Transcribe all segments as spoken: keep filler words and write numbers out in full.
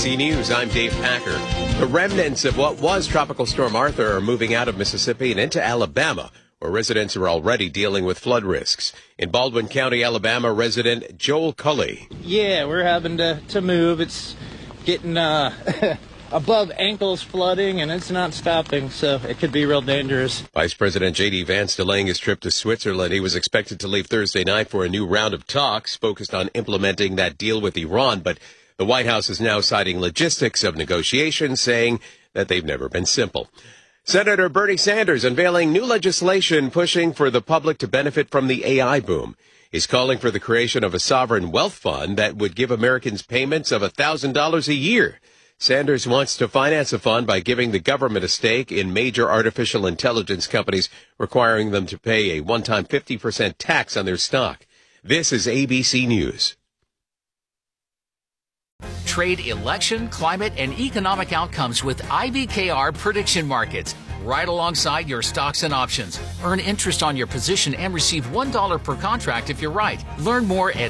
C News, I'm Dave Packer. The remnants of what was Tropical Storm Arthur are moving out of Mississippi and into Alabama, where residents are already dealing with flood risks. In Baldwin County, Alabama, resident Joel Cully. Yeah, we're having to, to move. It's getting uh, above ankles flooding, and it's not stopping, so it could be real dangerous. Vice President J D Vance delaying his trip to Switzerland. He was expected to leave Thursday night for a new round of talks focused on implementing that deal with Iran, but the White House is now citing logistics of negotiations, saying that they've never been simple. Senator Bernie Sanders unveiling new legislation pushing for the public to benefit from the A I boom. He's calling for the creation of a sovereign wealth fund that would give Americans payments of one thousand dollars a year. Sanders wants to finance a fund by giving the government a stake in major artificial intelligence companies, requiring them to pay a one-time fifty percent tax on their stock. This is A B C News. Trade election, climate, and economic outcomes with I B K R Prediction Markets. Right alongside your stocks and options. Earn interest on your position and receive one dollar per contract if you're right. Learn more at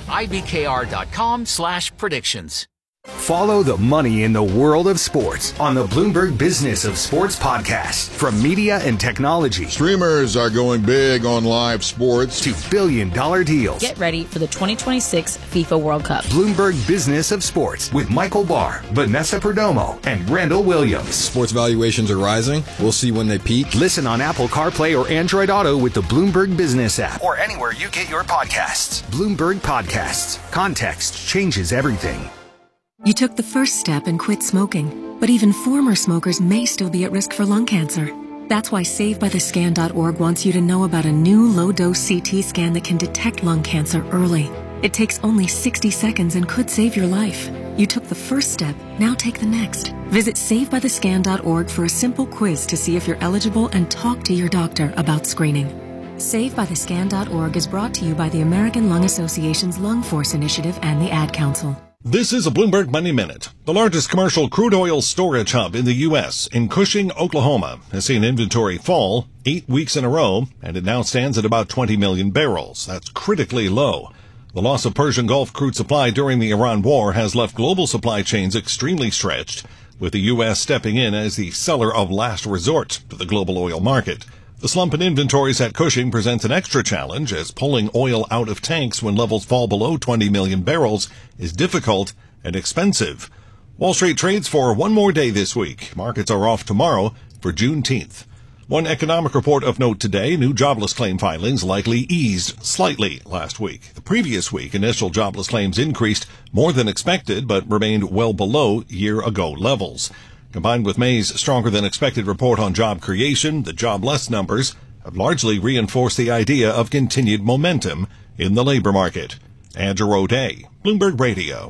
ibkr.com slash predictions. Follow the money in the world of sports on the Bloomberg Business of Sports podcast. From media and technology. Streamers are going big on live sports. To billion dollar deals. Get ready for the twenty twenty-six FIFA World Cup. Bloomberg Business of Sports with Michael Barr, Vanessa Perdomo, and Randall Williams. Sports valuations are rising. We'll see when they peak. Listen on Apple CarPlay or Android Auto with the Bloomberg Business app. Or anywhere you get your podcasts. Bloomberg Podcasts. Context changes everything. You took the first step and quit smoking, but even former smokers may still be at risk for lung cancer. That's why Save By The Scan dot org wants you to know about a new low-dose C T scan that can detect lung cancer early. It takes only sixty seconds and could save your life. You took the first step, now take the next. Visit Save By The Scan dot org for a simple quiz to see if you're eligible and talk to your doctor about screening. Save By The Scan dot org is brought to you by the American Lung Association's Lung Force Initiative and the Ad Council. This is a Bloomberg Money Minute. The largest commercial crude oil storage hub in the U S, in Cushing, Oklahoma, has seen inventory fall eight weeks in a row, and it now stands at about twenty million barrels. That's critically low. The loss of Persian Gulf crude supply during the Iran war has left global supply chains extremely stretched, with the U S stepping in as the seller of last resort to the global oil market. The slump in inventories at Cushing presents an extra challenge, as pulling oil out of tanks when levels fall below twenty million barrels is difficult and expensive. Wall Street trades for one more day this week. Markets are off tomorrow for Juneteenth. One economic report of note today: new jobless claim filings likely eased slightly last week. The previous week, initial jobless claims increased more than expected, but remained well below year-ago levels. Combined with May's stronger-than-expected report on job creation, the jobless numbers have largely reinforced the idea of continued momentum in the labor market. Andrew O'Day, Bloomberg Radio.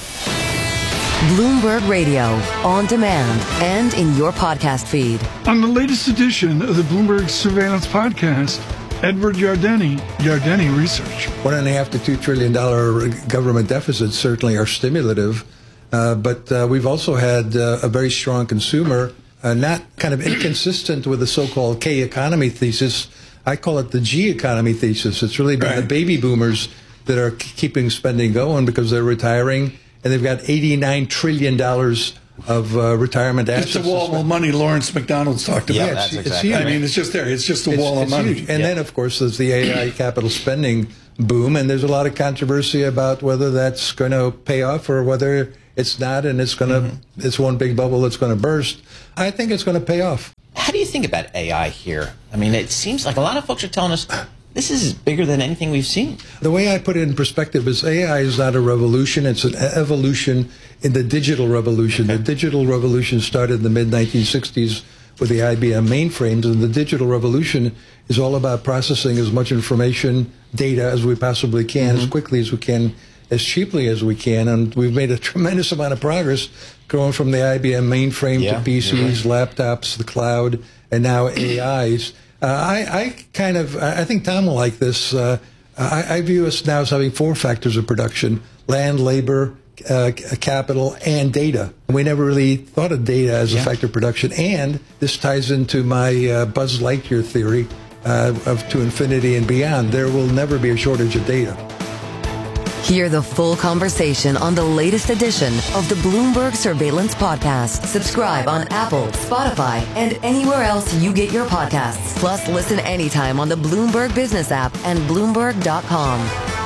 Bloomberg Radio, on demand and in your podcast feed. On the latest edition of the Bloomberg Surveillance Podcast, Edward Yardeni, Yardeni Research. One and a half to two trillion dollar government deficits certainly are stimulative. Uh, but uh, we've also had uh, a very strong consumer, uh, not kind of inconsistent with the so-called K economy thesis. I call it the G economy thesis. It's really been right. the baby boomers that are k- keeping spending going because they're retiring, and they've got eighty-nine trillion dollars of uh, retirement assets. It's a wall of money Lawrence McDonald's talked about. Yeah, yeah, it's, it's, exactly it's right. I mean, it's just there. It's just a it's, wall it's of money. Huge. And yeah. then, of course, there's the A I capital spending boom, and there's a lot of controversy about whether that's going to pay off or whether it's not, and it's going to, mm-hmm. it's one big bubble that's going to burst. I think it's going to pay off. How do you think about A I here? I mean, it seems like a lot of folks are telling us this is bigger than anything we've seen. The way I put it in perspective is A I is not a revolution. It's an evolution in the digital revolution. Okay. The digital revolution started in the mid nineteen sixties with the I B M mainframes, and the digital revolution is all about processing as much information, data, as we possibly can, mm-hmm. as quickly as we can, as cheaply as we can. And we've made a tremendous amount of progress going from the I B M mainframe yeah, to P Cs, right. laptops, the cloud, and now A Is. Uh, I, I kind of, I think Tom will like this. Uh, I, I view us now as having four factors of production: land, labor, uh, capital, and data. We never really thought of data as yeah. a factor of production. And this ties into my uh, Buzz Lightyear theory uh, of to infinity and beyond. There will never be a shortage of data. Hear the full conversation on the latest edition of the Bloomberg Surveillance Podcast. Subscribe on Apple, Spotify, and anywhere else you get your podcasts. Plus, listen anytime on the Bloomberg Business app and Bloomberg dot com.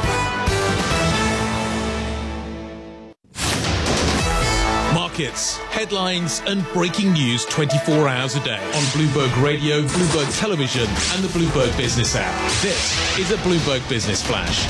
Markets, headlines, and breaking news twenty-four hours a day on Bloomberg Radio, Bloomberg Television, and the Bloomberg Business app. This is a Bloomberg Business Flash.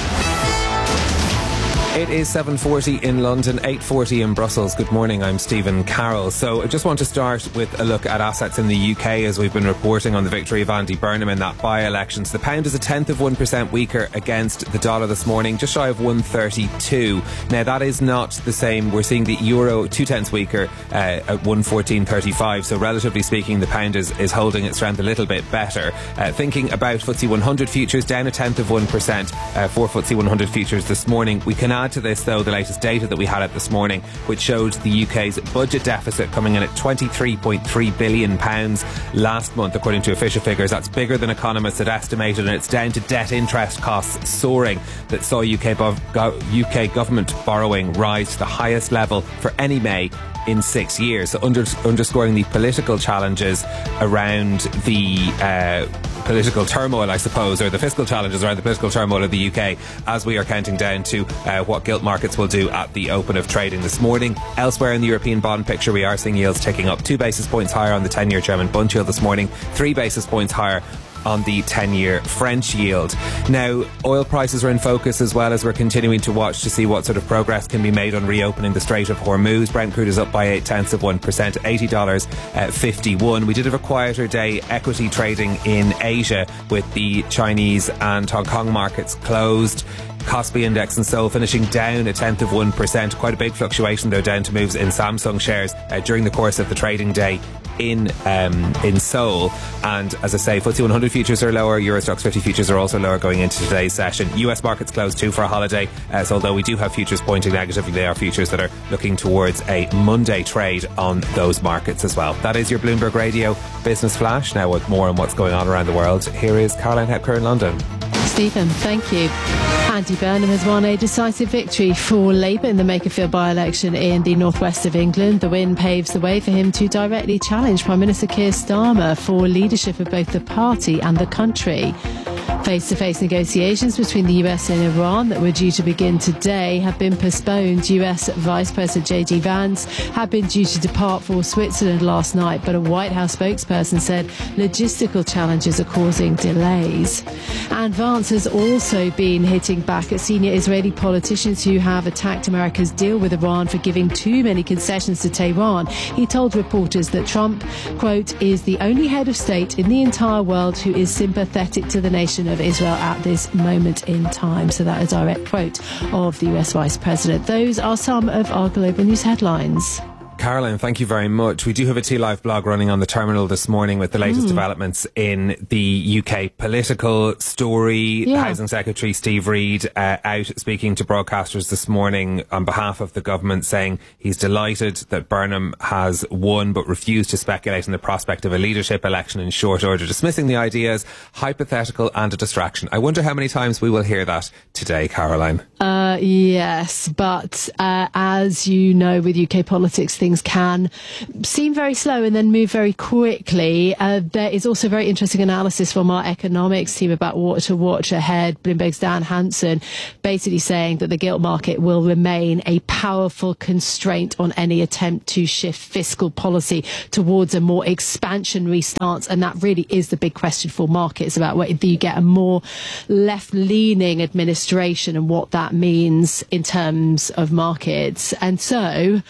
It is seven forty in London, eight forty in Brussels. Good morning, I'm Stephen Carroll. So I just want to start with a look at assets in the U K as we've been reporting on the victory of Andy Burnham in that by-election. So the pound is a tenth of one percent weaker against the dollar this morning, just shy of one thirty-two. Now that is not the same. We're seeing the euro two-tenths weaker uh, at one fourteen thirty-five. So relatively speaking, the pound is, is holding its strength a little bit better. Uh, thinking about F T S E one hundred futures, down a tenth of one percent uh, for F T S E one hundred futures this morning. We can add to this, though, the latest data that we had out this morning, which showed the U K's budget deficit coming in at twenty-three point three billion pounds last month, according to official figures. That's bigger than economists had estimated, and it's down to debt interest costs soaring that saw U K, bo- go- U K government borrowing rise to the highest level for any May in six years, so under, underscoring the political challenges around the uh, political turmoil, I suppose, or the fiscal challenges around the political turmoil of the U K, as we are counting down to uh, what gilt markets will do at the open of trading this morning. Elsewhere in the European bond picture, we are seeing yields ticking up. Two basis points higher on the ten-year German Bund yield this morning, three basis points higher on the ten-year French yield. Now, oil prices are in focus as well, as we're continuing to watch to see what sort of progress can be made on reopening the Strait of Hormuz. Brent crude is up by eight tenths of one percent, eighty dollars fifty-one. We did have a quieter day equity trading in Asia, with the Chinese and Hong Kong markets closed. Kospi Index in Seoul finishing down a tenth of one percent. Quite a big fluctuation, though, down to moves in Samsung shares uh, during the course of the trading day in um, in Seoul. And as I say, F T S E one hundred futures are lower, Euro Stoxx fifty futures are also lower going into today's session. U S markets closed too for a holiday, uh, so although we do have futures pointing negatively, they are futures that are looking towards a Monday trade on those markets as well. That is your Bloomberg Radio Business Flash. Now, with more on what's going on around the world, here is Caroline Hepker in London. Stephen, thank you. Andy Burnham has won a decisive victory for Labour in the Makerfield by-election in the northwest of England. The win paves the way for him to directly challenge Prime Minister Keir Starmer for leadership of both the party and the country. Face-to-face negotiations between the U S and Iran that were due to begin today have been postponed. U S Vice President J D Vance had been due to depart for Switzerland last night, but a White House spokesperson said logistical challenges are causing delays. And Vance has also been hitting back at senior Israeli politicians who have attacked America's deal with Iran for giving too many concessions to Tehran. He told reporters that Trump, quote, is the only head of state in the entire world who is sympathetic to the nation of Israel at this moment in time. So that is a direct quote of the U S Vice President. Those are some of our global news headlines. Caroline, thank you very much. We do have a T Live blog running on the terminal this morning with the latest mm. developments in the U K political story. Yeah. Housing Secretary Steve Reid uh, out speaking to broadcasters this morning on behalf of the government, saying he's delighted that Burnham has won, but refused to speculate on the prospect of a leadership election in short order, dismissing the idea as hypothetical and a distraction. I wonder how many times we will hear that today, Caroline. Uh, yes, but uh, as you know, with U K politics, things can seem very slow and then move very quickly. Uh, there is also very interesting analysis from our economics team about what to watch ahead. Bloomberg's Dan Hansen basically saying that the gilt market will remain a powerful constraint on any attempt to shift fiscal policy towards a more expansionary stance, and that really is the big question for markets, about whether you get a more left-leaning administration and what that means in terms of markets. And so,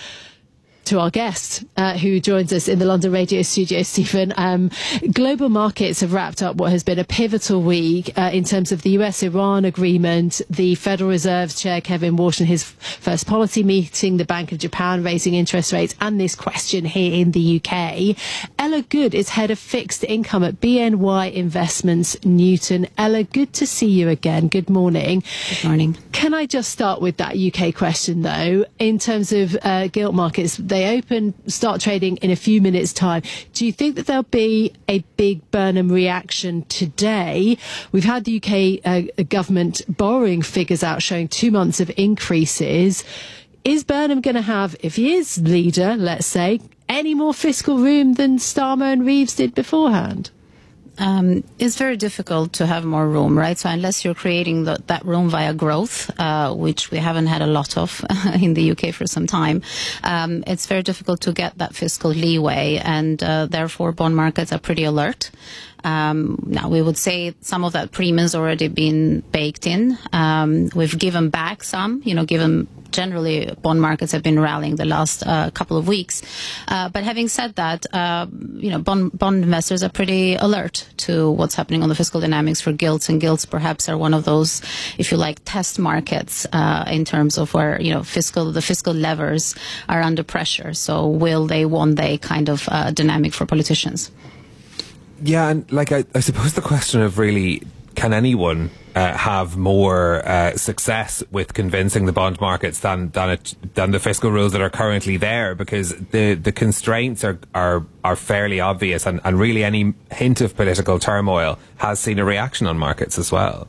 to our guest, uh, who joins us in the London radio studio, Stephen. Um, global markets have wrapped up what has been a pivotal week uh, in terms of the U S-Iran agreement, the Federal Reserve's chair, Kevin Walsh, and his first policy meeting, the Bank of Japan raising interest rates, and this question here in the U K. Ella Good is head of fixed income at B N Y Investments Newton. Ella, good to see you again. Good morning. Good morning. Can I just start with that U K question, though? In terms of uh, gilt markets, they They open, start trading in a few minutes' time. Do you think that there'll be a big Burnham reaction today? We've had the U K uh, government borrowing figures out showing two months of increases. Is Burnham going to have, if he is leader, let's say, any more fiscal room than Starmer and Reeves did beforehand? Um, it's very difficult to have more room, right? So unless you're creating the, that room via growth, uh, which we haven't had a lot of in the U K for some time, um, it's very difficult to get that fiscal leeway, and uh, therefore bond markets are pretty alert. Um, now, we would say some of that premium has already been baked in. Um, we've given back some, you know, given generally bond markets have been rallying the last uh, couple of weeks. Uh, but having said that, uh, you know, bond, bond investors are pretty alert to what's happening on the fiscal dynamics for gilts, and gilts perhaps are one of those, if you like, test markets uh, in terms of where, you know, fiscal the fiscal levers are under pressure. So will they, won't they kind of uh, dynamic for politicians? Yeah, and like I, I suppose the question of really, can anyone uh, have more uh, success with convincing the bond markets than than, it, than the fiscal rules that are currently there? Because the, the constraints are, are are fairly obvious, and, and really any hint of political turmoil has seen a reaction on markets as well.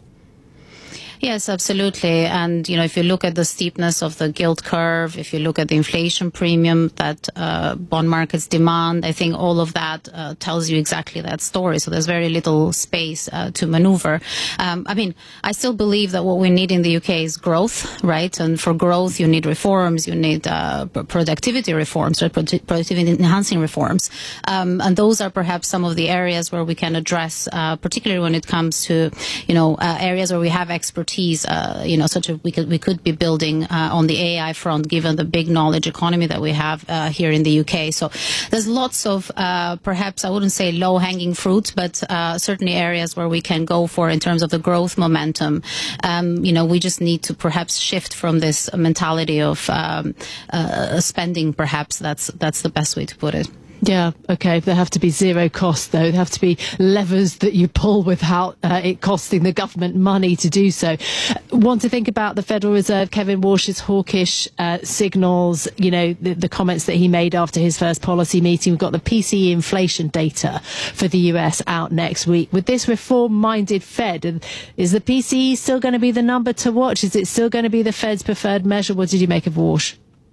Yes, absolutely. And, you know, if you look at the steepness of the gilt curve, if you look at the inflation premium that uh, bond markets demand, I think all of that uh, tells you exactly that story. So there's very little space uh, to maneuver. Um, I mean, I still believe that what we need in the U K is growth, right? And for growth, you need reforms, you need uh, productivity reforms, right? Productivity enhancing reforms. Um, and those are perhaps some of the areas where we can address, uh, particularly when it comes to, you know, uh, areas where we have expertise. Uh, you know, such a we could we could be building uh, on the A I front, given the big knowledge economy that we have uh, here in the U K. So there's lots of uh, perhaps I wouldn't say low hanging fruit, but uh, certainly areas where we can go for in terms of the growth momentum. Um, you know, we just need to perhaps shift from this mentality of um, uh, spending. Perhaps that's that's the best way to put it. Yeah, okay. There have to be zero cost, though. There have to be levers that you pull without uh, it costing the government money to do so. Want to think about the Federal Reserve, Kevin Walsh's hawkish uh, signals, you know, the, the comments that he made after his first policy meeting. We've got the P C E inflation data for the U S out next week. With this reform-minded Fed, is the P C E still going to be the number to watch? Is it still going to be the Fed's preferred measure? What did you make of Walsh?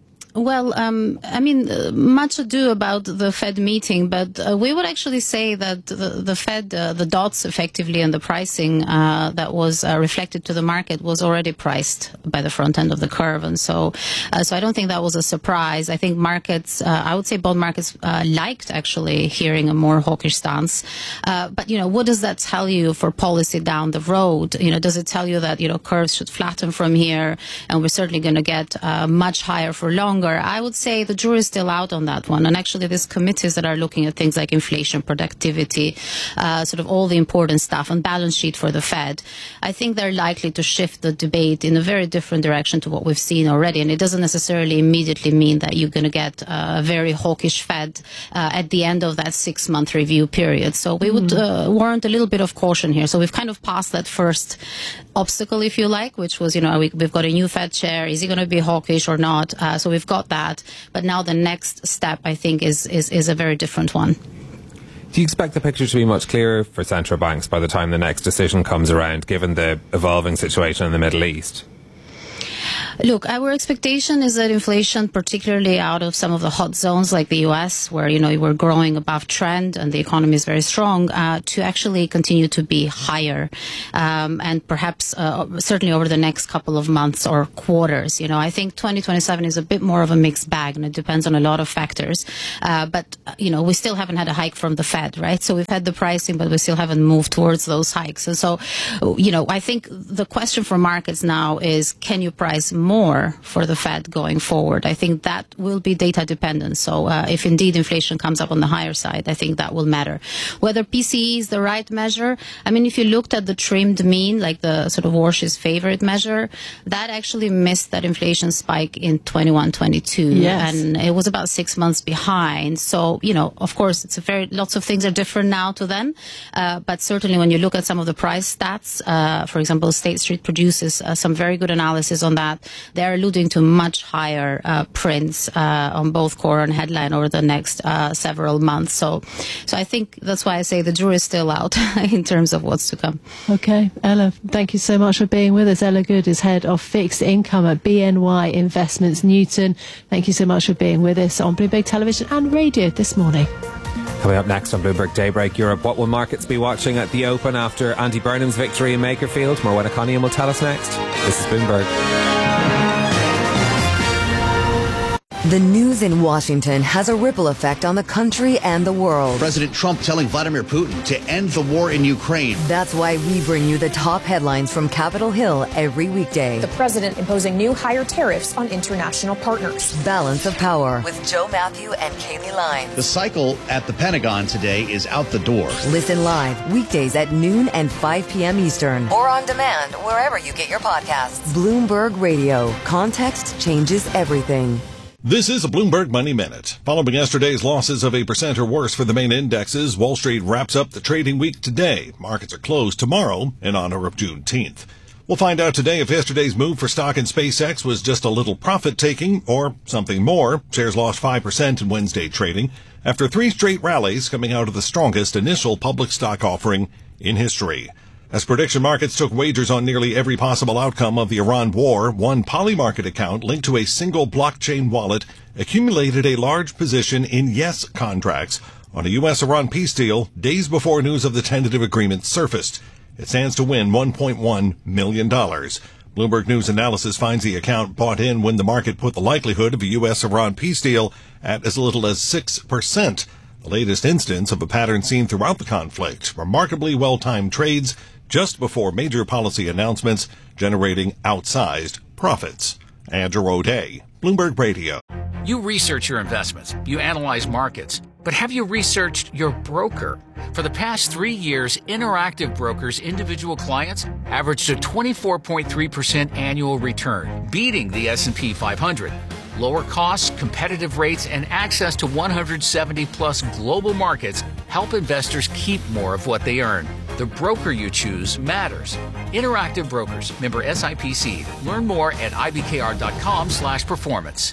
Well, um, I mean, uh, much ado about the Fed meeting, but uh, we would actually say that the, the Fed, uh, the dots effectively and the pricing uh, that was uh, reflected to the market was already priced by the front end of the curve. And so, uh, so I don't think that was a surprise. I think markets, uh, I would say bond markets uh, liked actually hearing a more hawkish stance. Uh, but, you know, what does that tell you for policy down the road? You know, does it tell you that, you know, curves should flatten from here and we're certainly going to get uh, much higher for longer? I would say the jury is still out on that one. And actually, there's committees that are looking at things like inflation, productivity, uh, sort of all the important stuff, and balance sheet for the Fed. I think they're likely to shift the debate in a very different direction to what we've seen already. And it doesn't necessarily immediately mean that you're going to get a very hawkish Fed uh, at the end of that six-month review period. So we would uh, warrant a little bit of caution here. So we've kind of passed that first obstacle, if you like, which was, you know, we, we've got a new Fed chair. Is he going to be hawkish or not? Uh, so we've got that, but now the next step, I think, is, is, is a very different one. Do you expect the picture to be much clearer for central banks by the time the next decision comes around, given the evolving situation in the Middle East? Look, our expectation is that inflation, particularly out of some of the hot zones like the U S, where, you know, we're growing above trend and the economy is very strong, uh, to actually continue to be higher. Um, and perhaps, uh, certainly over the next couple of months or quarters. You know, I think twenty twenty-seven is a bit more of a mixed bag, and it depends on a lot of factors. Uh, but, you know, we still haven't had a hike from the Fed, right? So we've had the pricing, but we still haven't moved towards those hikes. And so, you know, I think the question for markets now is, can you price more for the Fed going forward? I think that will be data dependent. So uh, if indeed inflation comes up on the higher side, I think that will matter. Whether P C E is the right measure, I mean, if you looked at the trimmed mean, like the sort of Walsh's favorite measure, that actually missed that inflation spike in twenty-one, twenty-two. Yes. And it was about six months behind. So, you know, of course, it's a very, lots of things are different now to then. Uh, but certainly when you look at some of the price stats, uh, for example, State Street produces uh, some very good analysis on that. they're alluding to much higher uh, prints uh, on both core and headline over the next uh, several months. So, so I think that's why I say the jury is still out in terms of what's to come. Okay, Ella, thank you so much for being with us. Ella Good is head of fixed income at B N Y Investments Newton. Thank you so much for being with us on Bloomberg Television and Radio this morning. Coming up next on Bloomberg Daybreak Europe, what will markets be watching at the Open after Andy Burnham's victory in Makerfield? Morwenna Connian will tell us next. This is Bloomberg. The news in Washington has a ripple effect on the country and the world. President Trump telling Vladimir Putin to end the war in Ukraine. That's why we bring you the top headlines from Capitol Hill every weekday. The president imposing new higher tariffs on international partners. Balance of Power with Joe Matthew and Kaylee Lyons. The cycle at the Pentagon today is out the door. Listen live weekdays at noon and five p.m. Eastern. Or on demand wherever you get your podcasts. Bloomberg Radio. Context changes everything. This is a Bloomberg Money Minute. Following yesterday's losses of a percent or worse for the main indexes, Wall Street wraps up the trading week today. Markets are closed tomorrow in honor of Juneteenth. We'll find out today if yesterday's move for stock in SpaceX was just a little profit-taking or something more. Shares lost five percent in Wednesday trading after three straight rallies coming out of the strongest initial public stock offering in history. As prediction markets took wagers on nearly every possible outcome of the Iran war, one Polymarket account linked to a single blockchain wallet accumulated a large position in Yes contracts on a U S Iran peace deal days before news of the tentative agreement surfaced. It stands to win one point one million dollars. Bloomberg News Analysis finds the account bought in when the market put the likelihood of a U S Iran peace deal at as little as six percent. The latest instance of a pattern seen throughout the conflict. Remarkably well-timed trades just before major policy announcements, generating outsized profits. Andrew O'Day, Bloomberg Radio. You research your investments, you analyze markets, but have you researched your broker? For the past three years, Interactive Brokers' individual clients averaged a twenty-four point three percent annual return, beating the S and P five hundred. Lower costs, competitive rates, and access to one hundred seventy plus global markets help investors keep more of what they earn. The broker you choose matters. Interactive Brokers, member S I P C. Learn more at ibkr.com slash performance.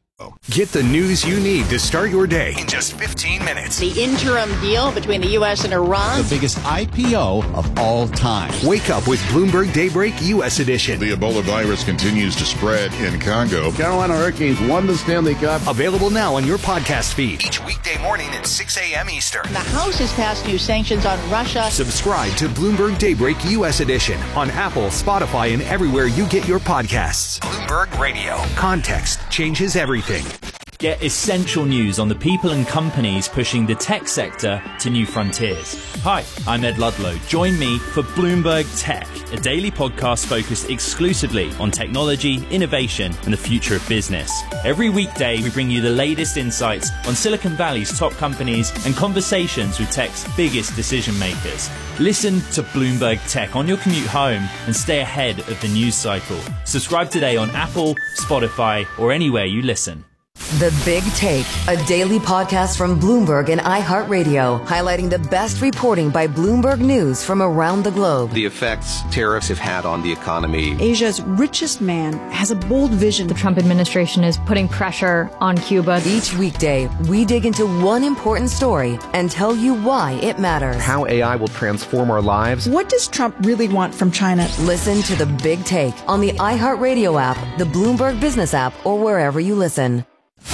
Get the news you need to start your day in just fifteen minutes. The interim deal between the U S and Iran. The biggest I P O of all time. Wake up with Bloomberg Daybreak U S edition. The Ebola virus continues to spread in Congo. Carolina Hurricanes won the Stanley Cup. Available now on your podcast feed. Each weekday morning at six a.m. Eastern. The House has passed new sanctions on Russia. Subscribe to Bloomberg Daybreak U S edition on Apple, Spotify, and everywhere you get your podcasts. Bloomberg Radio. Context changes everything. Get essential news on the people and companies pushing the tech sector to new frontiers. Hi, I'm Ed Ludlow. Join me for Bloomberg Tech, a daily podcast focused exclusively on technology, innovation, and the future of business. Every weekday, we bring you the latest insights on Silicon Valley's top companies and conversations with tech's biggest decision makers. Listen to Bloomberg Tech on your commute home and stay ahead of the news cycle. Subscribe today on Apple, Spotify, or anywhere you listen. The Big Take, a daily podcast from Bloomberg and iHeartRadio, highlighting the best reporting by Bloomberg News from around the globe. The effects tariffs have had on the economy. Asia's richest man has a bold vision. The Trump administration is putting pressure on Cuba. Each weekday, we dig into one important story and tell you why it matters. How A I will transform our lives. What does Trump really want from China? Listen to The Big Take on the iHeartRadio app, the Bloomberg Business app, or wherever you listen.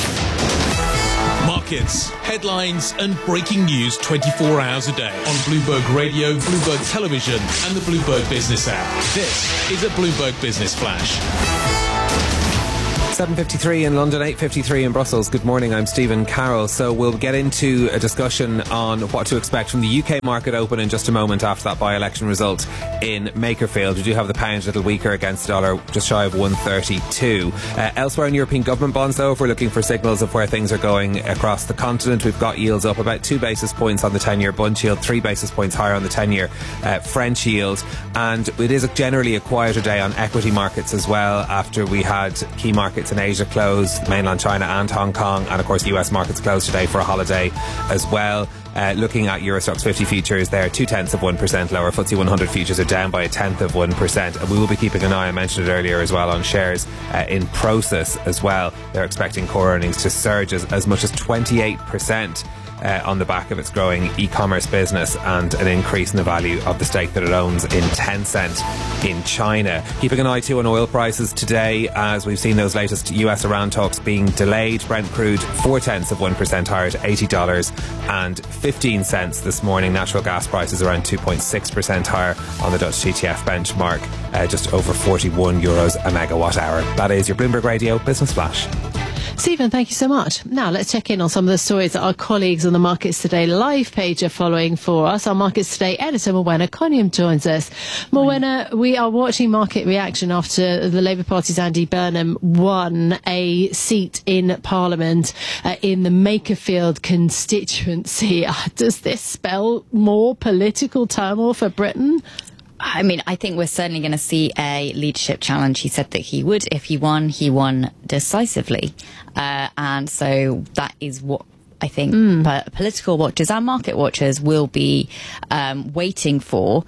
Markets, headlines, and breaking news twenty-four hours a day on Bloomberg Radio, Bloomberg Television, and the Bloomberg Business app. This is a Bloomberg Business Flash. seven fifty-three in London, eight fifty-three in Brussels. Good morning, I'm Stephen Carroll. So we'll get into a discussion on what to expect from the U K market open in just a moment after that by-election result in Makerfield. We do have the pound a little weaker against the dollar, just shy of one thirty-two. Uh, elsewhere in European government bonds, though, if we're looking for signals of where things are going across the continent, we've got yields up about two basis points on the ten-year Bund yield, three basis points higher on the ten-year uh, French yield. And it is generally a quieter day on equity markets as well, after we had key markets in Asia closed, mainland China and Hong Kong, and of course the U S markets closed today for a holiday as well. Uh, looking at Euro Stoxx fifty futures, they're two tenths of one percent lower. F T S E one hundred futures are down by a tenth of one percent. And we will be keeping an eye, I mentioned it earlier as well, on shares uh, in Prosus as well. They're expecting core earnings to surge as, as much as twenty-eight percent. Uh, on the back of its growing e-commerce business and an increase in the value of the stake that it owns in Tencent in China. Keeping an eye too on oil prices today, as we've seen those latest U S Iran talks being delayed. Brent crude four tenths of one percent higher to eighty dollars and fifteen cents this morning. Natural gas prices around two point six percent higher on the Dutch T T F benchmark, uh, just over forty-one euros a megawatt hour. That is your Bloomberg Radio Business Flash. Stephen, thank you so much. Now let's check in on some of the stories that our colleagues on the Markets Today live page are following for us. Our Markets Today editor, Morwenna Coniam, joins us. Morwenna, we are watching market reaction after the Labour Party's Andy Burnham won a seat in Parliament uh, in the Makerfield constituency. Uh, does this spell more political turmoil for Britain? I mean, I think we're certainly going to see a leadership challenge. He said that he would. If he won, he won decisively. Uh, and so that is what I think mm. po- political watchers and market watchers will be um, waiting for.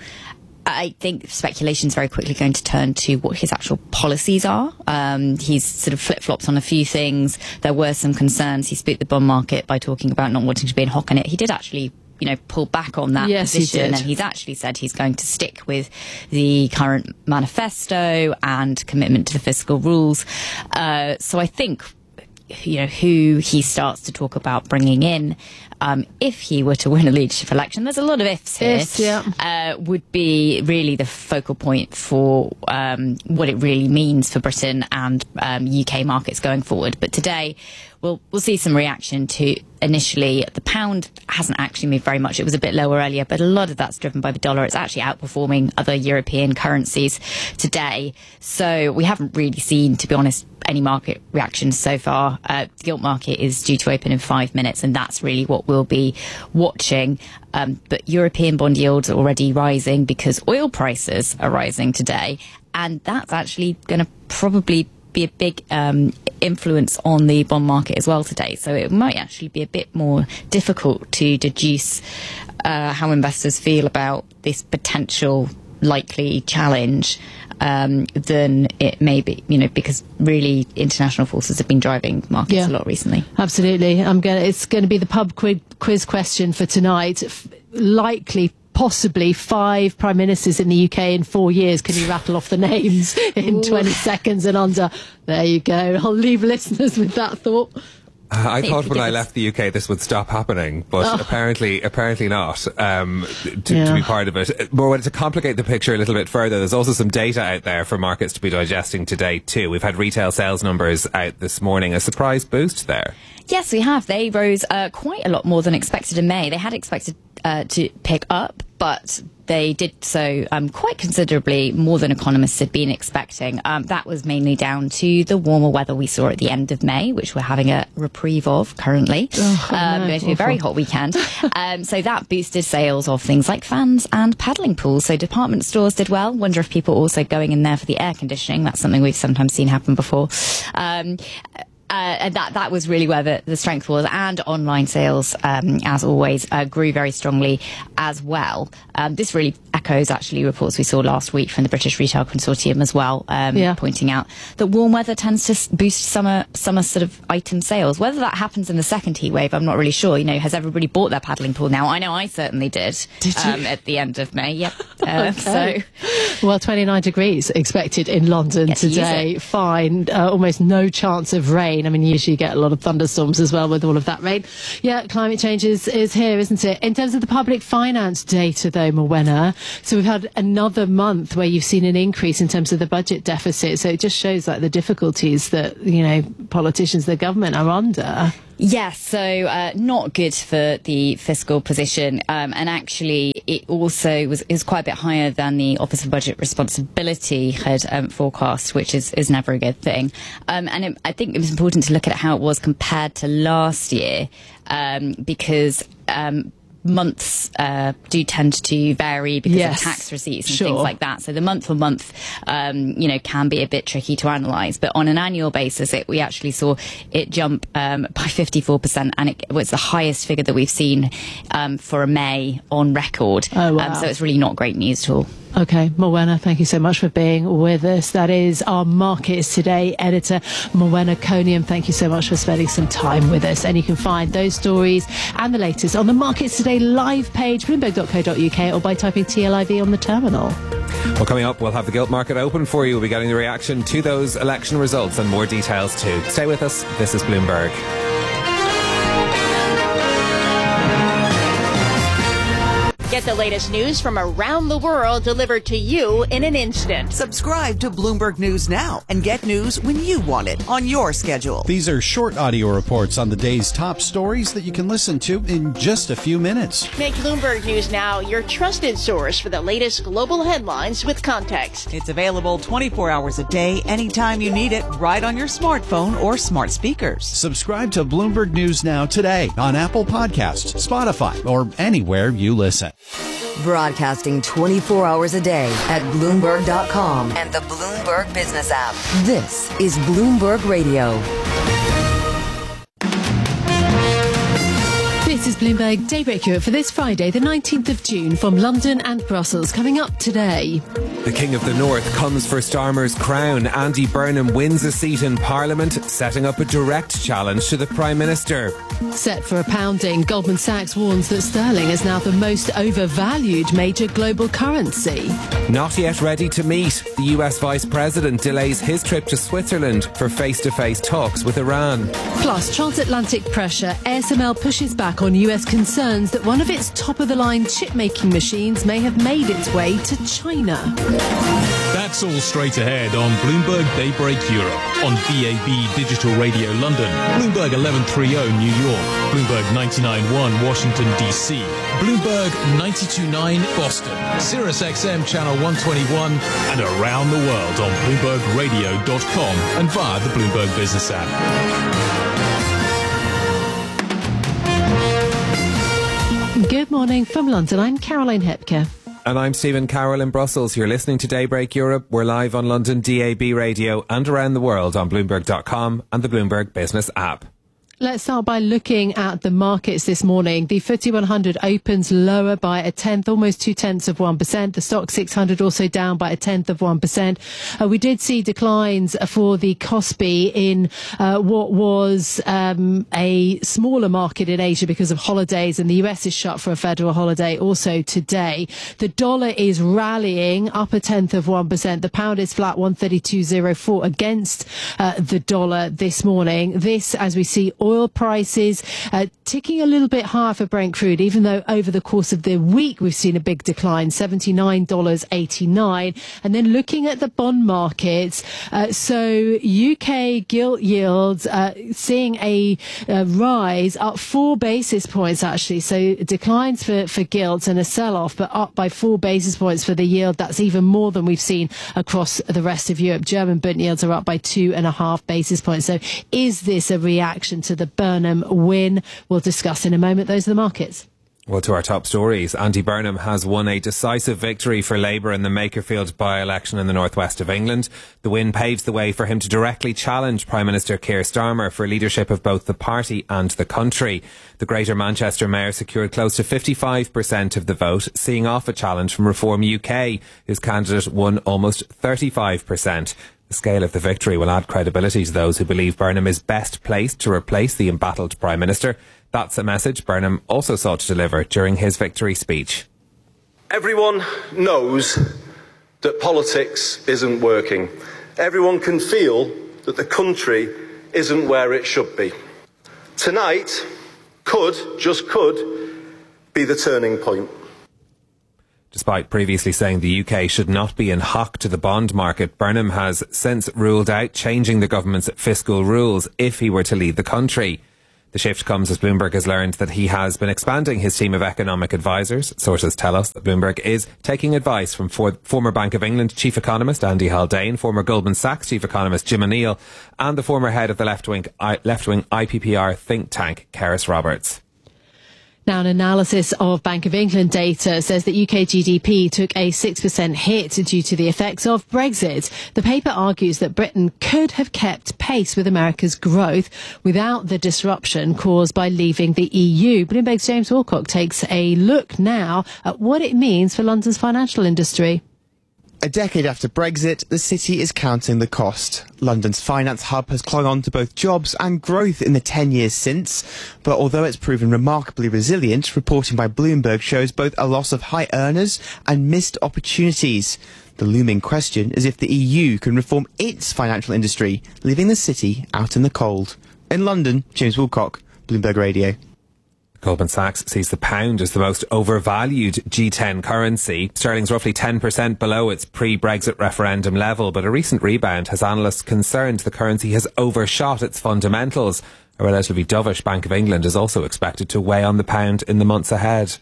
I think speculation is very quickly going to turn to what his actual policies are. Um, he's sort of flip-flops on a few things. There were some concerns. He spooked the bond market by talking about not wanting to be in hock in it. He did actually you know, pull back on that yes, position. He did. And he's actually said he's going to stick with the current manifesto and commitment to the fiscal rules. Uh, so I think, you know, who he starts to talk about bringing in, um, if he were to win a leadership election, there's a lot of ifs here, ifs, yeah. uh, would be really the focal point for um, what it really means for Britain and um, U K markets going forward. But today, we'll we'll see some reaction to initially the pound hasn't actually moved very much. It was a bit lower earlier, but a lot of that's driven by the dollar. It's actually outperforming other European currencies today. So we haven't really seen, to be honest, any market reactions so far. Uh, the gilt market is due to open in five minutes, and that's really what we'll be watching. Um, but European bond yields are already rising because oil prices are rising today, and that's actually going to probably be a big um, influence on the bond market as well today. So it might actually be a bit more difficult to deduce uh, how investors feel about this potential likely challenge um, than it may be, you know, because really international forces have been driving markets yeah. a lot recently. Absolutely. I'm gonna. It's going to be the pub quiz, quiz question for tonight. F- likely possibly five prime ministers in the U K in four years. Can you rattle off the names in Ooh. twenty seconds and under? There you go. I'll leave listeners with that thought. Uh, I thought when I left the U K this would stop happening, but oh. apparently apparently not, um, to, yeah. to be part of it. More to complicate the picture a little bit further, there's also some data out there for markets to be digesting today too. We've had retail sales numbers out this morning, a surprise boost there. Yes, we have. They rose uh, quite a lot more than expected in May. They had expected uh, to pick up, but they did so um, quite considerably more than economists had been expecting. Um, that was mainly down to the warmer weather we saw at the end of May, which we're having a reprieve of currently. Oh, um, no, going to be a very hot weekend. um, so that boosted sales of things like fans and paddling pools. So department stores did well. Wonder if people are also going in there for the air conditioning. That's something we've sometimes seen happen before. Um, Uh, and that, that was really where the, the strength was. And online sales, um, as always, uh, grew very strongly as well. Um, this really echoes, actually, reports we saw last week from the British Retail Consortium as well, um, yeah. pointing out that warm weather tends to boost summer summer sort of item sales. Whether that happens in the second heat wave, I'm not really sure. You know, has everybody bought their paddling pool now? I know I certainly did. Did you? Um, at the end of May, yep. Uh, okay. So, well, twenty-nine degrees expected in London Get to today. Fine. Uh, almost no chance of rain. I mean, you usually get a lot of thunderstorms as well with all of that rain. Yeah, climate change is, is here, isn't it? In terms of the public finance data, though, Morwenna, so we've had another month where you've seen an increase in terms of the budget deficit. So it just shows like the difficulties that, you know, politicians, the government are under. Yes, so uh, not good for the fiscal position, um, and actually it also was is quite a bit higher than the Office of Budget Responsibility had um, forecast, which is, is never a good thing. Um, and it, I think it was important to look at how it was compared to last year, um, because um, months uh, do tend to vary because Yes. of tax receipts and Sure. things like that. So the month on month, um, you know, can be a bit tricky to analyse. But on an annual basis, it, we actually saw it jump um, by fifty-four percent, and it was the highest figure that we've seen um, for a May on record. Oh, wow. um, so it's really not great news at all. Okay, Morwenna, thank you so much for being with us. That is our Markets Today editor, Morwenna Coniam. Thank you so much for spending some time with us. And you can find those stories and the latest on the Markets Today live page, bloomberg dot co dot uk, or by typing T L I V on the terminal. Well, coming up, we'll have the gilt market open for you. We'll be getting the reaction to those election results and more details too. Stay with us. This is Bloomberg. Get the latest news from around the world delivered to you in an instant. Subscribe to Bloomberg News now and get news when you want it on your schedule. These are short audio reports on the day's top stories that you can listen to in just a few minutes. Make Bloomberg News Now your trusted source for the latest global headlines with context. It's available twenty-four hours a day, anytime you need it, right on your smartphone or smart speakers. Subscribe to Bloomberg News Now today on Apple Podcasts, Spotify, or anywhere you listen. Broadcasting twenty-four hours a day at Bloomberg dot com and the Bloomberg Business app. This is Bloomberg Radio. This is Bloomberg Daybreak Europe for this Friday, the nineteenth of June, from London and Brussels. Coming up today. The King of the North comes for Starmer's crown. Andy Burnham wins a seat in Parliament, setting up a direct challenge to the Prime Minister. Set for a pounding, Goldman Sachs warns that sterling is now the most overvalued major global currency. Not yet ready to meet. The U S Vice President delays his trip to Switzerland for face-to-face talks with Iran. Plus, transatlantic pressure. A S M L pushes back on U S concerns that one of its top-of-the-line chip-making machines may have made its way to China. That's all straight ahead on Bloomberg Daybreak Europe, on D A B Digital Radio London, Bloomberg eleven thirty New York, Bloomberg ninety-nine point one Washington D C, Bloomberg ninety-two point nine Boston, Sirius X M Channel one twenty-one, and around the world on Bloomberg Radio dot com and via the Bloomberg Business app. Good morning from London. I'm Caroline Hepker. And I'm Stephen Carroll in Brussels. You're listening to Daybreak Europe. We're live on London D A B Radio and around the world on Bloomberg dot com and the Bloomberg Business app. Let's start by looking at the markets this morning. The F T S E one hundred opens lower by a tenth, almost two tenths of one percent. The Stock six hundred also down by a tenth of one percent. Uh, we did see declines for the Kospi in uh, what was um, a smaller market in Asia because of holidays, and the U S is shut for a federal holiday also today. The dollar is rallying up a tenth of one percent. The pound is flat, one thirty-two point oh four against uh, the dollar this morning. This, as we see, oil Oil prices uh, ticking a little bit higher for Brent crude, even though over the course of the week we've seen a big decline, seventy-nine dollars eighty-nine. And then looking at the bond markets, uh, so U K gilt yields uh, seeing a uh, rise up four basis points actually. So declines for, for gilts and a sell-off, but up by four basis points for the yield. That's even more than we've seen across the rest of Europe. German bond yields are up by two and a half basis points. So is this a reaction to the Burnham win? We'll discuss in a moment. Those are the markets. Well, to our top stories, Andy Burnham has won a decisive victory for Labour in the Makerfield by-election in the northwest of England. The win paves the way for him to directly challenge Prime Minister Keir Starmer for leadership of both the party and the country. The Greater Manchester Mayor secured close to fifty-five percent of the vote, seeing off a challenge from Reform U K, whose candidate won almost thirty-five percent. The scale of the victory will add credibility to those who believe Burnham is best placed to replace the embattled Prime Minister. That's a message Burnham also sought to deliver during his victory speech. Everyone knows that politics isn't working. Everyone can feel that the country isn't where it should be. Tonight could, just could, be the turning point. Despite previously saying the U K should not be in hock to the bond market, Burnham has since ruled out changing the government's fiscal rules if he were to lead the country. The shift comes as Bloomberg has learned that he has been expanding his team of economic advisors. Sources tell us that Bloomberg is taking advice from for- former Bank of England chief economist Andy Haldane, former Goldman Sachs chief economist Jim O'Neill, and the former head of the left-wing, I- left-wing I P P R think tank, Keris Roberts. Now, an analysis of Bank of England data says that U K G D P took a six percent hit due to the effects of Brexit. The paper argues that Britain could have kept pace with America's growth without the disruption caused by leaving the E U. Bloomberg's James Wilcock takes a look now at what it means for London's financial industry. A decade after Brexit, the city is counting the cost. London's finance hub has clung on to both jobs and growth in the ten years since, but although it's proven remarkably resilient, reporting by Bloomberg shows both a loss of high earners and missed opportunities. The looming question is if the E U can reform its financial industry, leaving the city out in the cold. In London, James Wilcock, Bloomberg Radio. Goldman Sachs sees the pound as the most overvalued G ten currency. Sterling's roughly ten percent below its pre-Brexit referendum level, but a recent rebound has analysts concerned the currency has overshot its fundamentals. A relatively dovish Bank of England is also expected to weigh on the pound in the months ahead.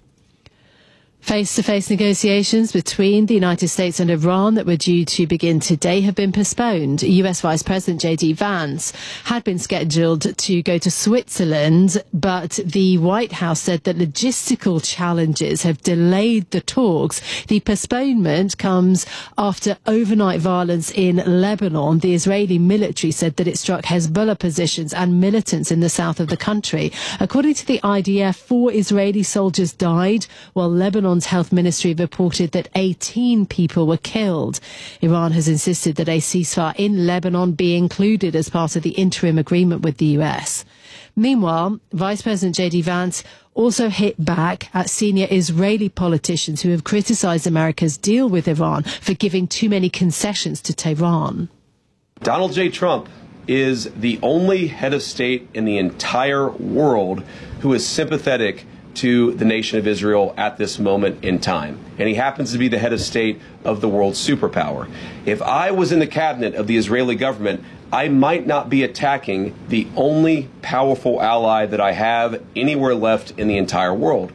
Face-to-face negotiations between the United States and Iran that were due to begin today have been postponed. U S Vice President J D Vance had been scheduled to go to Switzerland, but the White House said that logistical challenges have delayed the talks. The postponement comes after overnight violence in Lebanon. The Israeli military said that it struck Hezbollah positions and militants in the south of the country. According to the I D F, four Israeli soldiers died, while Lebanon Lebanon's health ministry reported that eighteen people were killed. Iran has insisted that a ceasefire in Lebanon be included as part of the interim agreement with the U S. Meanwhile, Vice President J D Vance also hit back at senior Israeli politicians who have criticised America's deal with Iran for giving too many concessions to Tehran. Donald J. Trump is the only head of state in the entire world who is sympathetic to the nation of Israel at this moment in time. And he happens to be the head of state of the world's superpower. If I was in the cabinet of the Israeli government, I might not be attacking the only powerful ally that I have anywhere left in the entire world.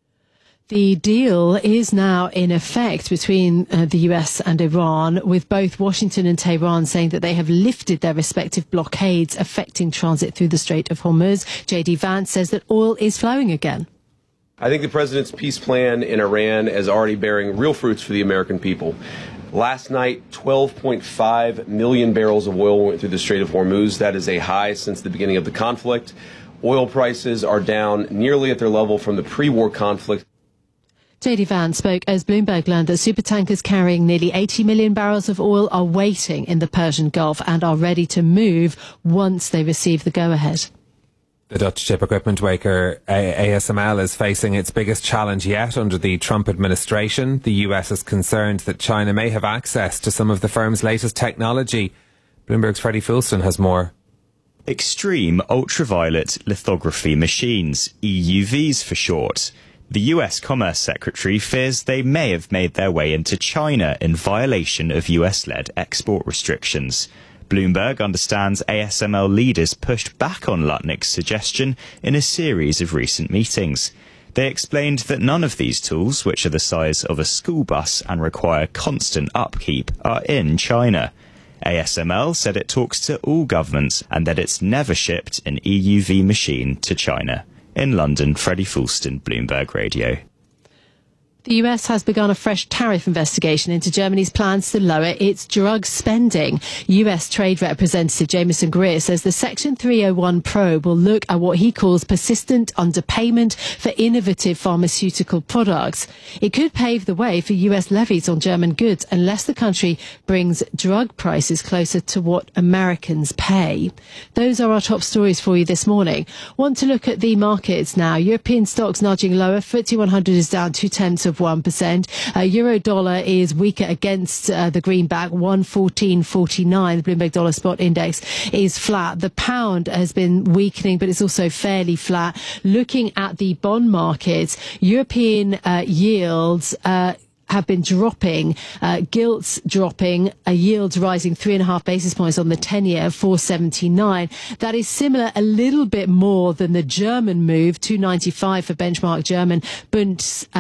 The deal is now in effect between uh, the U S and Iran, with both Washington and Tehran saying that they have lifted their respective blockades affecting transit through the Strait of Hormuz. J D Vance says that oil is flowing again. I think the president's peace plan in Iran is already bearing real fruits for the American people. Last night, twelve point five million barrels of oil went through the Strait of Hormuz. That is a high since the beginning of the conflict. Oil prices are down nearly at their level from the pre-war conflict. J D Vance spoke as Bloomberg learned that supertankers carrying nearly eighty million barrels of oil are waiting in the Persian Gulf and are ready to move once they receive the go-ahead. The Dutch chip equipment maker A S M L is facing its biggest challenge yet under the Trump administration. The U S is concerned that China may have access to some of the firm's latest technology. Bloomberg's Freddie Fulston has more. Extreme ultraviolet lithography machines, E U Vs for short. The U S Commerce Secretary fears they may have made their way into China in violation of U S-led export restrictions. Bloomberg understands A S M L leaders pushed back on Lutnick's suggestion in a series of recent meetings. They explained that none of these tools, which are the size of a school bus and require constant upkeep, are in China. A S M L said it talks to all governments and that it's never shipped an E U V machine to China. In London, Freddie Fulston, Bloomberg Radio. The U S has begun a fresh tariff investigation into Germany's plans to lower its drug spending. U S Trade Representative Jameson Greer says the Section three oh one probe will look at what he calls persistent underpayment for innovative pharmaceutical products. It could pave the way for U S levies on German goods unless the country brings drug prices closer to what Americans pay. Those are our top stories for you this morning. Want to look at the markets now. European stocks nudging lower. F T S E one hundred is down two tenths of one percent. Uh, Euro dollar is weaker against uh, the greenback, one fourteen forty-nine. The Bloomberg Dollar Spot Index is flat. The pound has been weakening, but it's also fairly flat. Looking at the bond markets, European uh, yields uh, have been dropping, uh, gilts dropping, a yields rising three and a half basis points on the ten-year, four seventy-nine. That is similar, a little bit more than the German move, two ninety-five for benchmark German Bund. Uh,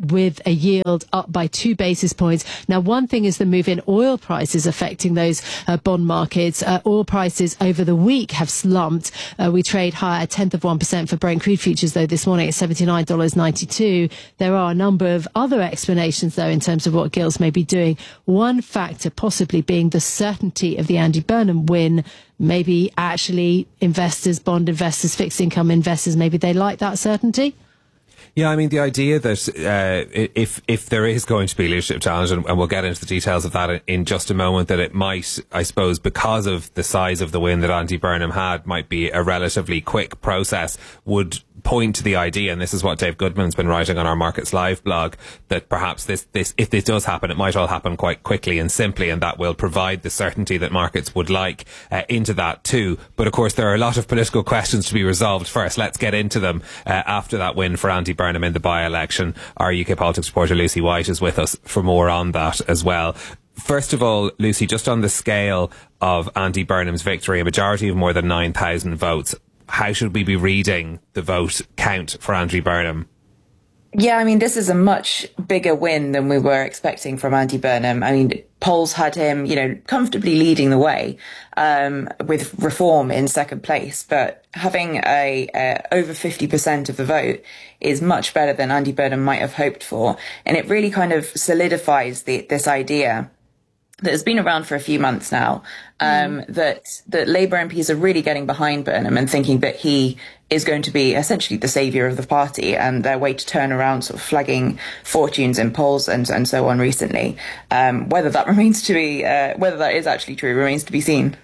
with a yield up by two basis points. Now, one thing is the move in oil prices affecting those uh, bond markets. Uh, oil prices over the week have slumped. Uh, we trade higher, a tenth of one percent for Brent crude futures, though, this morning at seventy-nine dollars ninety-two. There are a number of other explanations, though, in terms of what gilts may be doing. One factor possibly being the certainty of the Andy Burnham win. Maybe actually investors, bond investors, fixed income investors, maybe they like that certainty. Yeah, I mean, the idea that uh, if if there is going to be a leadership challenge, and, and we'll get into the details of that in just a moment, that it might, I suppose, because of the size of the win that Andy Burnham had, might be a relatively quick process, would point to the idea, and this is what Dave Goodman's been writing on our Markets Live blog, that perhaps this, this if this does happen, it might all happen quite quickly and simply, and that will provide the certainty that markets would like uh, into that too. But of course, there are a lot of political questions to be resolved first. Let's get into them uh, after that win for Andy Burnham in the by-election. Our U K politics reporter Lucy White is with us for more on that as well. First of all, Lucy, just on the scale of Andy Burnham's victory, a majority of more than nine thousand votes, how should we be reading the vote count for Andy Burnham? Yeah, I mean, this is a much bigger win than we were expecting from Andy Burnham. I mean, polls had him, you know, comfortably leading the way um, with Reform in second place. But having a, a over fifty percent of the vote is much better than Andy Burnham might have hoped for. And it really kind of solidifies the, this idea that has been around for a few months now, um, mm. that, that Labour M Ps are really getting behind Burnham and thinking that he is going to be essentially the saviour of the party, and their way to turn around sort of flagging fortunes in polls and, and so on recently. Um, whether that remains to be, uh, whether that is actually true remains to be seen.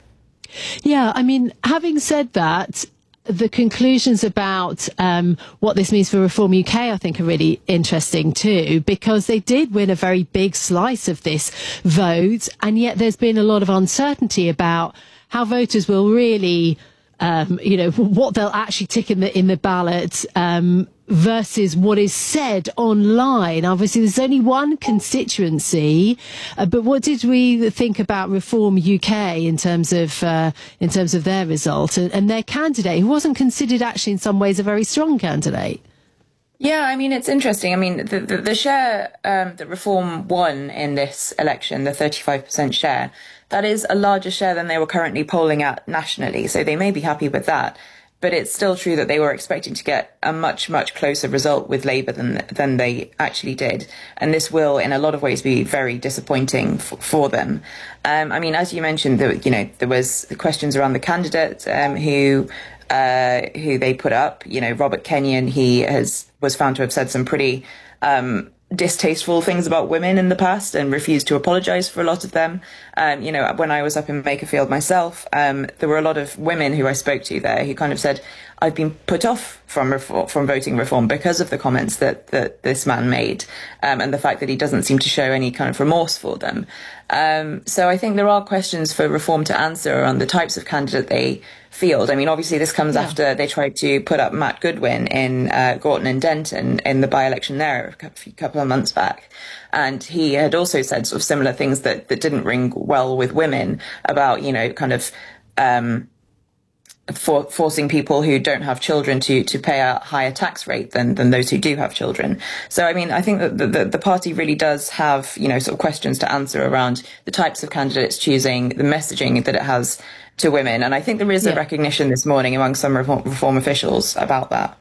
Yeah, I mean, having said that, the conclusions about um, what this means for Reform U K, I think, are really interesting too, because they did win a very big slice of this vote, and yet there's been a lot of uncertainty about how voters will really, um, you know, what they'll actually tick in the in the ballot um, versus what is said online. Obviously, there's only one constituency, uh, but what did we think about Reform U K in terms of uh, in terms of their result and, and their candidate, who wasn't considered actually in some ways a very strong candidate? Yeah, I mean, it's interesting. I mean, the, the, the share um, that Reform won in this election, the thirty-five percent share, that is a larger share than they were currently polling at nationally. So they may be happy with that. But it's still true that they were expecting to get a much, much closer result with Labour than than they actually did. And this will, in a lot of ways, be very disappointing f- for them. Um, I mean, as you mentioned, there, you know, there was questions around the candidate um, who uh, who they put up. You know, Robert Kenyon, he has was found to have said some pretty um, distasteful things about women in the past and refused to apologise for a lot of them. Um, you know, when I was up in Makerfield myself, um, there were a lot of women who I spoke to there who kind of said, I've been put off from reform, from voting Reform because of the comments that, that this man made, um, and the fact that he doesn't seem to show any kind of remorse for them. Um, so I think there are questions for Reform to answer on the types of candidate they field. I mean, obviously this comes yeah. after they tried to put up Matt Goodwin in uh, Gorton and Denton in the by-election there a couple of months back. And he had also said sort of similar things that, that didn't ring well with women about, you know, kind of um, for, forcing people who don't have children to, to pay a higher tax rate than, than those who do have children. So, I mean, I think that the, the, the party really does have, you know, sort of questions to answer around the types of candidates choosing, the messaging that it has to women. And I think there is yeah. a recognition this morning among some reform, reform officials about that.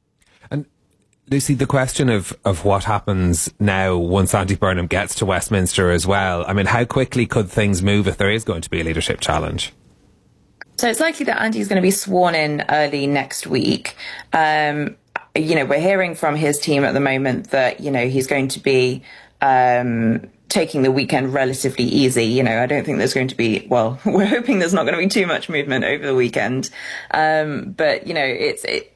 And Lucy, the question of, of what happens now once Andy Burnham gets to Westminster as well. I mean, how quickly could things move if there is going to be a leadership challenge? So it's likely that Andy's going to be sworn in early next week. Um, you know, we're hearing from his team at the moment that, you know, he's going to be um, taking the weekend relatively easy. You know, I don't think there's going to be, well, we're hoping there's not going to be too much movement over the weekend. Um, but, you know, it's, it,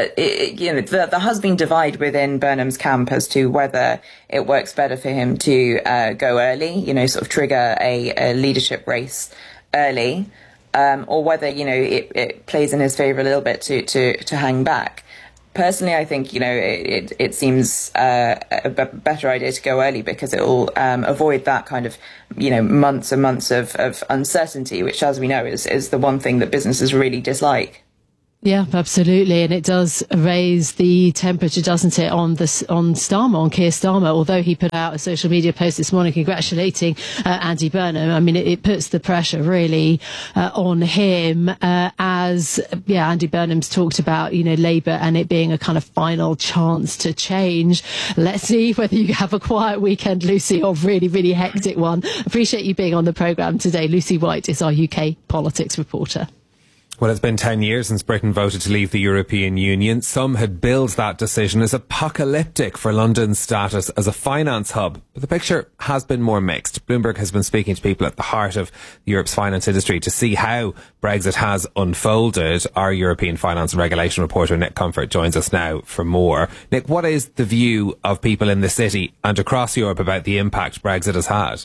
it, you know, there, there has been divide within Burnham's camp as to whether it works better for him to uh, go early, you know, sort of trigger a, a leadership race early. Um, or whether, you know, it, it plays in his favour a little bit to, to, to hang back. Personally, I think, you know, it, it seems uh, a b- better idea to go early because it will um, avoid that kind of, you know, months and months of, of uncertainty, which, as we know, is, is the one thing that businesses really dislike. Yeah, absolutely, and it does raise the temperature, doesn't it, on this on Starmer, on Keir Starmer? Although he put out a social media post this morning congratulating uh, Andy Burnham, I mean, it, it puts the pressure really uh, on him. Uh, as yeah, Andy Burnham's talked about, you know, Labour and it being a kind of final chance to change. Let's see whether you have a quiet weekend, Lucy, or really, really hectic one. Appreciate you being on the programme today. Lucy White is our U K politics reporter. Well, it's been ten years since Britain voted to leave the European Union. Some had billed that decision as apocalyptic for London's status as a finance hub. But the picture has been more mixed. Bloomberg has been speaking to people at the heart of Europe's finance industry to see how Brexit has unfolded. Our European finance and regulation reporter, Nick Comfort, joins us now for more. Nick, what is the view of people in the city and across Europe about the impact Brexit has had?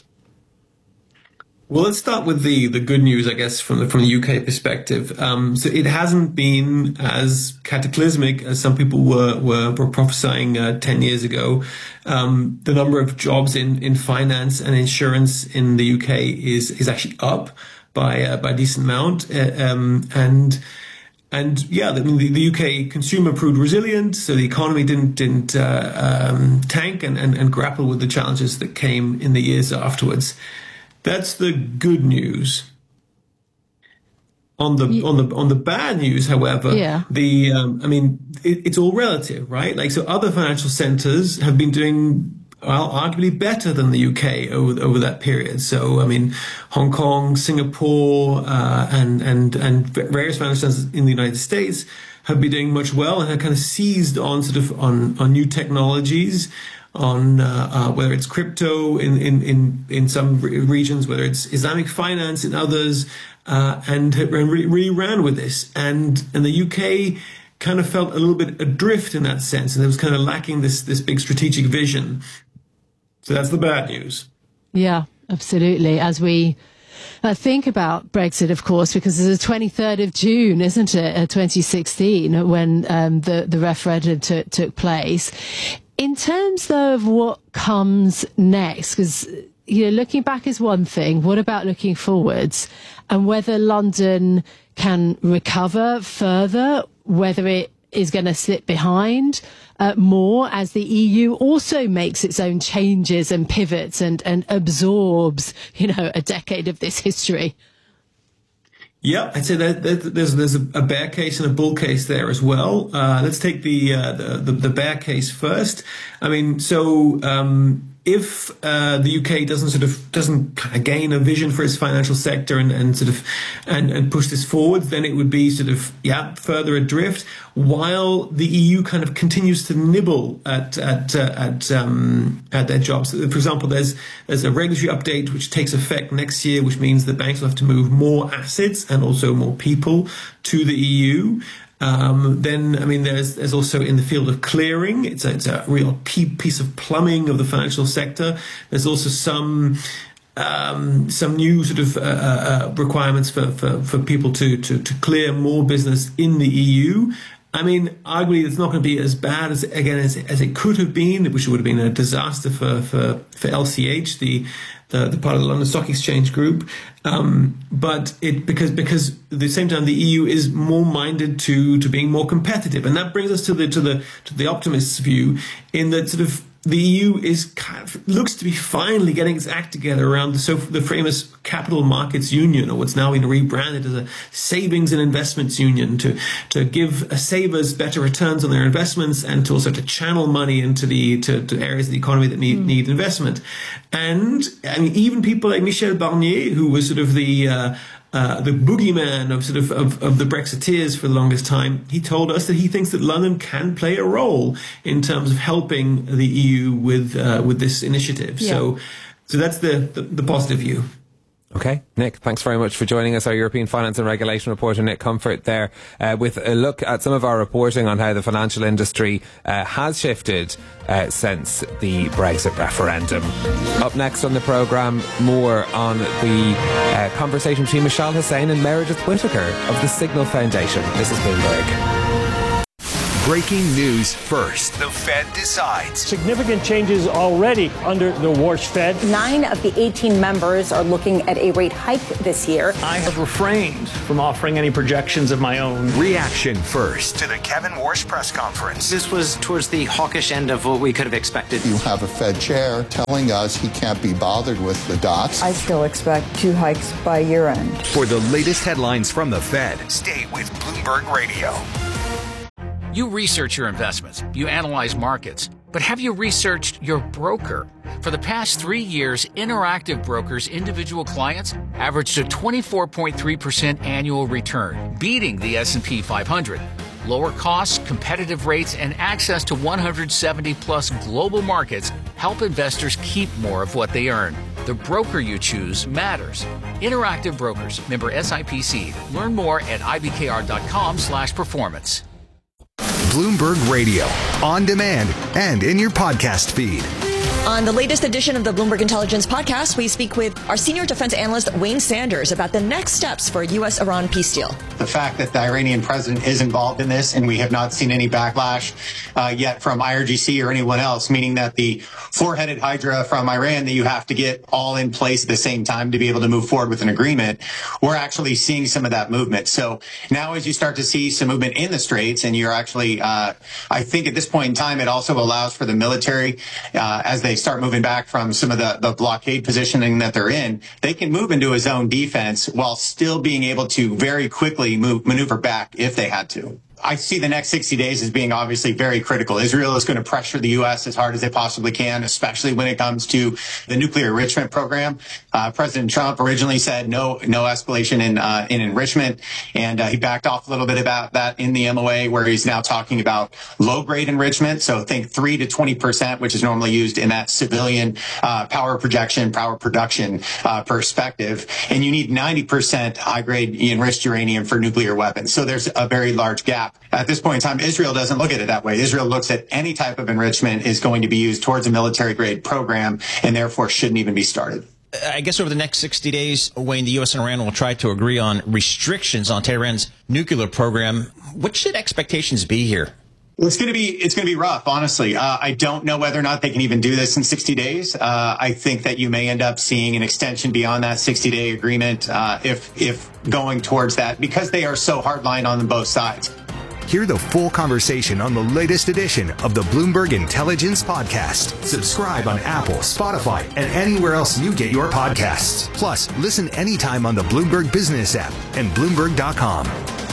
Well, let's start with the, the good news, I guess, from the, from the U K perspective. Um, so it hasn't been as cataclysmic as some people were, were, were prophesying uh, ten years ago. Um, the number of jobs in, in finance and insurance in the U K is, is actually up by, uh, by a decent amount. Uh, um, and, And yeah, I mean, the, the U K consumer proved resilient, so the economy didn't didn't uh, um, tank and, and, and grapple with the challenges that came in the years afterwards. That's the good news. On the yeah. on the on the bad news, however, yeah. the um, I mean, it, it's all relative, right? Like, so other financial centres have been doing, well, arguably better than the U K over over that period. So, I mean, Hong Kong, Singapore, uh, and and and various financial centres in the United States have been doing much well and have kind of seized on sort of on on new technologies, on uh, uh, whether it's crypto in in in in some regions, whether it's Islamic finance in others, uh, and really, really ran with this. And and the U K kind of felt a little bit adrift in that sense, and it was kind of lacking this this big strategic vision. So that's the bad news. Yeah, absolutely. As we uh, think about Brexit, of course, because it's the twenty-third of June, isn't it, uh, twenty sixteen, when um, the, the referendum t- took place. In terms, though, of what comes next, because, you know, looking back is one thing. What about looking forwards? And whether London can recover further, whether it is going to slip behind uh, more as the E U also makes its own changes and pivots and, and absorbs, you know, a decade of this history. Yeah, I'd say that, that there's there's a bear case and a bull case there as well. Uh, let's take the, uh, the the the bear case first. I mean, so um, if uh, the U K doesn't sort of doesn't kind of gain a vision for its financial sector and, and sort of and, and push this forward, then it would be sort of yeah further adrift. While the E U kind of continues to nibble at at uh, at um, at their jobs. For example, there's there's a regulatory update which takes effect next year, which means that banks will have to move more assets and also more people to the E U. Um, then, I mean, there's there's also in the field of clearing, it's a, it's a real key piece of plumbing of the financial sector. There's also some um, some new sort of uh, uh, requirements for, for, for people to, to, to clear more business in the E U. I mean, arguably, it's not going to be as bad as again as, as it could have been, which would have been a disaster for for, for L C H, the, the the part of the London Stock Exchange Group. Um, but it because because at the same time the E U is more minded to to being more competitive, and that brings us to the to the to the optimist's view in that sort of the E U is kind of, looks to be finally getting its act together around the, so the famous Capital Markets Union, or what's now been rebranded as a Savings and Investments Union, to to give savers better returns on their investments and to also to channel money into the to, to areas of the economy that need mm. need investment. And I mean, even people like Michel Barnier, who was sort of the uh, Uh, the boogeyman of sort of, of of the Brexiteers for the longest time, he told us that he thinks that London can play a role in terms of helping the E U with uh, with this initiative. Yeah. So, so that's the, the the positive view. Okay, Nick, thanks very much for joining us. Our European Finance and Regulation reporter, Nick Comfort, there uh, with a look at some of our reporting on how the financial industry uh, has shifted uh, since the Brexit referendum. Up next on the programme, more on the uh, conversation between Mishal Hussain and Meredith Whittaker of the Signal Foundation. This is Bloomberg. Breaking news first. The Fed decides. Significant changes already under the Warsh Fed. Nine of the eighteen members are looking at a rate hike this year. I have refrained from offering any projections of my own. Reaction first to the Kevin Warsh press conference. This was towards the hawkish end of what we could have expected. You have a Fed chair telling us he can't be bothered with the dots. I still expect two hikes by year end. For the latest headlines from the Fed, stay with Bloomberg Radio. You research your investments, you analyze markets, but have you researched your broker? For the past three years, Interactive Brokers' individual clients averaged a twenty-four point three percent annual return, beating the S and P five hundred. Lower costs, competitive rates, and access to one hundred seventy plus global markets help investors keep more of what they earn. The broker you choose matters. Interactive Brokers, member S I P C. Learn more at ibkr.com slash performance. Bloomberg Radio, on demand and in your podcast feed. On the latest edition of the Bloomberg Intelligence Podcast, we speak with our senior defense analyst, Wayne Sanders, about the next steps for a U S Iran peace deal. The fact that the Iranian president is involved in this, and we have not seen any backlash uh, yet from I R G C or anyone else, meaning that the four-headed hydra from Iran that you have to get all in place at the same time to be able to move forward with an agreement, we're actually seeing some of that movement. So now as you start to see some movement in the Straits, and you're actually, uh, I think at this point in time, it also allows for the military, uh, as they start moving back from some of the, the blockade positioning that they're in, they can move into a zone defense while still being able to very quickly move, maneuver back if they had to. I see the next sixty days as being obviously very critical. Israel is going to pressure the U S as hard as they possibly can, especially when it comes to the nuclear enrichment program. Uh, President Trump originally said no, no escalation in, uh, in enrichment, and uh, he backed off a little bit about that in the M O A, where he's now talking about low-grade enrichment. So think three to twenty percent, which is normally used in that civilian uh, power projection, power production uh, perspective. And you need ninety percent high-grade enriched uranium for nuclear weapons. So there's a very large gap. At this point in time, Israel doesn't look at it that way. Israel looks at any type of enrichment is going to be used towards a military-grade program, and therefore shouldn't even be started. I guess over the next sixty days, Wayne, the U S and Iran will try to agree on restrictions on Tehran's nuclear program. What should expectations be here? Well, it's going to be it's going to be rough, honestly. Uh, I don't know whether or not they can even do this in sixty days. Uh, I think that you may end up seeing an extension beyond that sixty-day agreement uh, if if going towards that, because they are so hardline on both sides. Hear the full conversation on the latest edition of the Bloomberg Intelligence Podcast. Subscribe on Apple, Spotify, and anywhere else you get your podcasts. Plus, listen anytime on the Bloomberg Business app and Bloomberg dot com.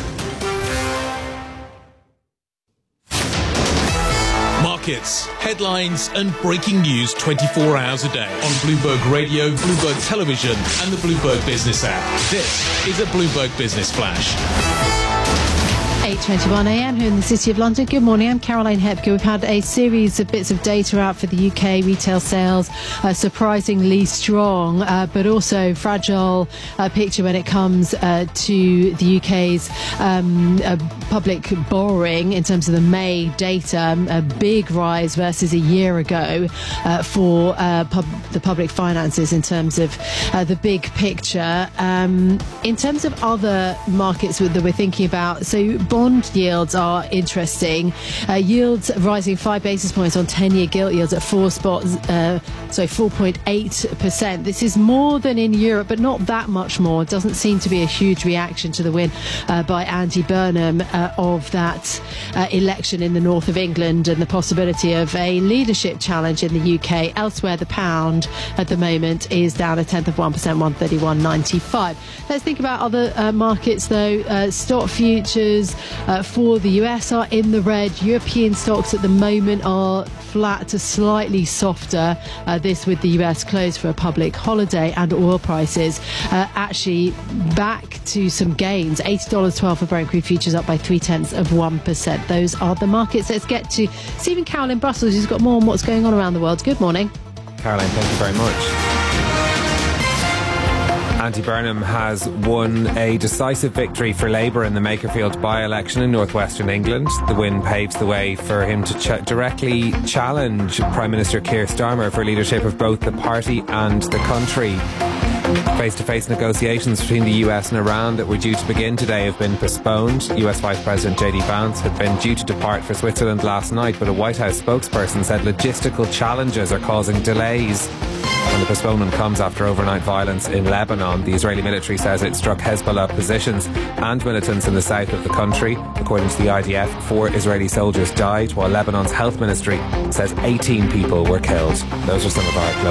Markets, headlines, and breaking news twenty-four hours a day on Bloomberg Radio, Bloomberg Television, and the Bloomberg Business app. This is a Bloomberg Business Flash. eight twenty-one a m here in the City of London. Good morning, I'm Caroline Hepker. We've had a series of bits of data out for the U K. Retail sales uh, surprisingly strong, uh, but also fragile uh, picture when it comes uh, to the U K's um, uh, public borrowing in terms of the May data. A big rise versus a year ago uh, for uh, pub- the public finances in terms of uh, the big picture. Um, in terms of other markets that we're thinking about, so bond yields are interesting. Uh, yields rising five basis points on ten-year gilt yields at four spots, uh, so four point eight percent. This is more than in Europe, but not that much more. It doesn't seem to be a huge reaction to the win uh, by Andy Burnham uh, of that uh, election in the north of England and the possibility of a leadership challenge in the U K. Elsewhere, the pound at the moment is down a tenth of one percent, one thirty-one ninety-five. Let's think about other uh, markets, though. Uh, stock futures Uh, for the U S are in the red. European stocks at the moment are flat to slightly softer. Uh, this with the U S closed for a public holiday, and oil prices uh, actually back to some gains. eighty dollars and twelve cents for Brent crude futures, up by three tenths of one percent. Those are the markets. Let's get to Stephen Carroll in Brussels, who's got more on what's going on around the world. Good morning. Caroline, thank you very much. Andy Burnham has won a decisive victory for Labour in the Makerfield by-election in northwestern England. The win paves the way for him to ch- directly challenge Prime Minister Keir Starmer for leadership of both the party and the country. Face-to-face negotiations between the U S and Iran that were due to begin today have been postponed. U S Vice President J D Vance had been due to depart for Switzerland last night, but a White House spokesperson said logistical challenges are causing delays. And the postponement comes after overnight violence in Lebanon. The Israeli military says it struck Hezbollah positions and militants in the south of the country. According to the I D F, four Israeli soldiers died, while Lebanon's health ministry says eighteen people were killed. Those are some of our global